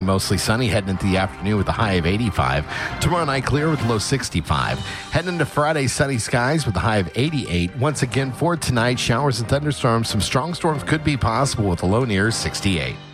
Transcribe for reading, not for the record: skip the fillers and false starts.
mostly sunny heading into the afternoon with a high of 85. Tomorrow night, clear with a low 65. Heading into Friday, sunny skies with a high of 88. Once again, for tonight, showers and thunderstorms. Some strong storms could be possible with a low near 68.